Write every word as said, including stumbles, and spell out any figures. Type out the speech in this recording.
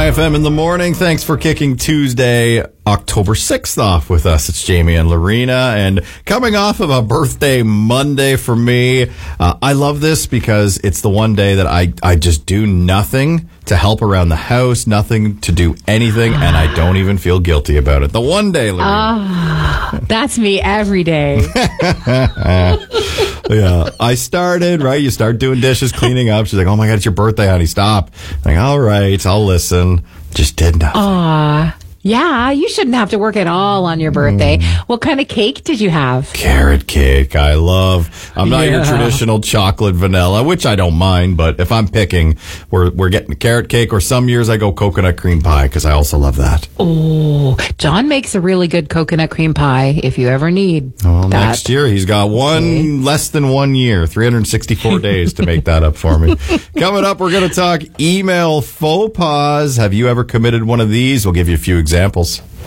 F M in the morning. Thanks for kicking Tuesday, October sixth off with us. It's Jamie and Lorena, and coming off of a birthday Monday for me, uh, I love this because it's the one day that I, I just do nothing to help around the house, nothing to do anything, and I don't even feel guilty about it. The one day, Lorena. Oh, that's me every day. Yeah, I started, right? You start doing dishes, cleaning up. She's like, oh my God, it's your birthday, honey. Stop. I'm like, all right, I'll listen. Just did nothing. Aw. Yeah, you shouldn't have to work at all on your birthday. Mm. What kind of cake did you have? Carrot cake. I love. I'm not yeah. your traditional chocolate vanilla, which I don't mind, but if I'm picking, we're we're getting carrot cake, or some years I go coconut cream pie because I also love that. Oh, John makes a really good coconut cream pie if you ever need well, that. Next year, he's got one okay. less than one year, three hundred sixty-four days to make that up for me. Coming up, we're going to talk email faux pas. Have you ever committed one of these? We'll give you a few examples.